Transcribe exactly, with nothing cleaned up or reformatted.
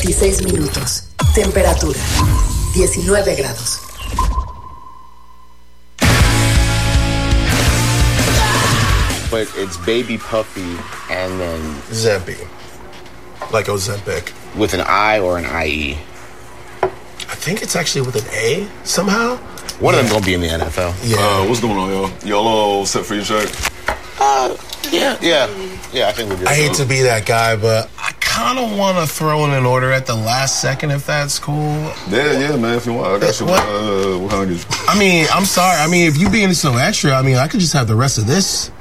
dieciséis minutos. Temperatura, diecinueve grados. But it's Baby Puffy and then... Zempy. Like Ozempic. With an I or an I E? I think it's actually with an A somehow. One yeah. of them gonna be in the N F L. Yeah. Uh, what's going on, y'all? Y'all all set for your check? Uh, yeah, yeah. Yeah, I think we did. I hate to be that guy, but I kind of want to throw in an order at the last second if that's cool. Yeah, yeah, man. If you want, I got you. What? Uh, what kind of I mean, I'm sorry. I mean, if you being so extra, I mean, I could just have the rest of this.